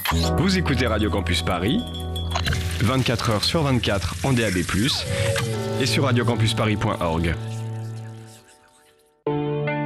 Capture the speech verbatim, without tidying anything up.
Vous écoutez Radio Campus Paris, vingt-quatre heures sur vingt-quatre en D A B plus, et sur radio campus paris point org.